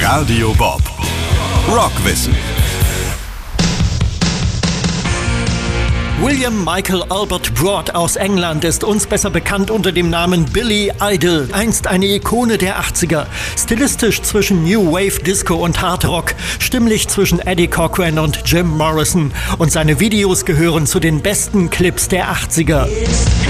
Radio Bob. Rockwissen. William Michael Albert Broad aus England ist uns besser bekannt unter dem Namen Billy Idol, einst eine Ikone der 80er. Stilistisch zwischen New Wave Disco und Hard Rock, stimmlich zwischen Eddie Cochran und Jim Morrison. Und seine Videos gehören zu den besten Clips der 80er.